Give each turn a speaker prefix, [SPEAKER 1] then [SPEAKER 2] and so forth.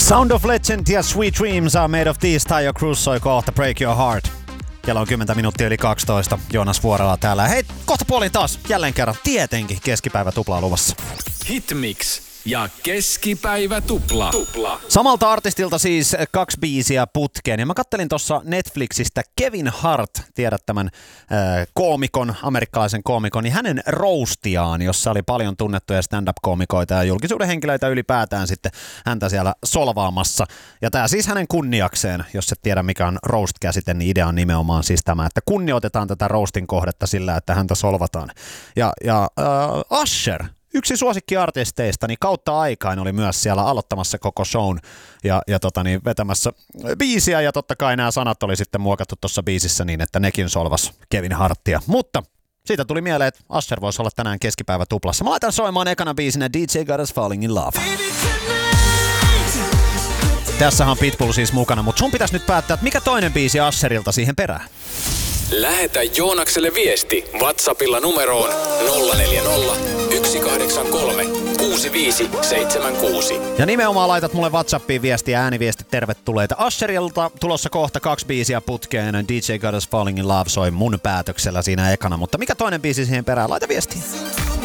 [SPEAKER 1] Sound of Legend ja Sweet Dreams are made of these. Taio Cruz soi kohta Break Your Heart. Kello on 10 minuuttia yli 12. Joonas Vuorela täällä. Hei, kohta puolin taas. Jälleen kerran tietenkin keskipäivä tuplaa luvassa.
[SPEAKER 2] Hitmix ja keskipäivä tupla.
[SPEAKER 1] Samalta artistilta siis 2 biisiä putkeen. Ja mä kattelin tuossa Netflixistä Kevin Hart, tiedät tämän koomikon, amerikkalaisen koomikon, niin hänen roastiaan, jossa oli paljon tunnettuja stand-up-koomikoita ja julkisuuden henkilöitä ylipäätään sitten häntä siellä solvaamassa. Ja tää siis hänen kunniakseen, jos et tiedä mikä on roast-käsite, niin idea on nimenomaan siis tämä, että kunnioitetaan tätä roastin kohdetta sillä, että häntä solvataan. Ja Usher, yksi suosikkiartisteista, niin kautta aikaan oli myös siellä aloittamassa koko shown ja vetämässä biisiä. Ja totta kai nämä sanat oli sitten muokattu tuossa biisissä niin, että nekin solvas Kevin Hartia. Mutta siitä tuli mieleen, että Usher voisi olla tänään keskipäivä tuplassa. Mä laitan soimaan ekana biisinä DJ Got Us Falling in Love. Tässähän on Pitbull siis mukana, mutta sun pitäisi nyt päättää, että mikä toinen biisi Usherilta siihen perään.
[SPEAKER 2] Lähetä Joonakselle viesti WhatsAppilla numeroon 040 183 6576.
[SPEAKER 1] Ja nimenomaan laitat mulle WhatsAppiin viestiä, ääniviesti tervetulleita. Usherilta tulossa kohta 2 biisiä putkeen. DJ Got Us Falling in Love soi mun päätöksellä siinä ekana, mutta mikä toinen biisi siihen perään? Laita viestiä.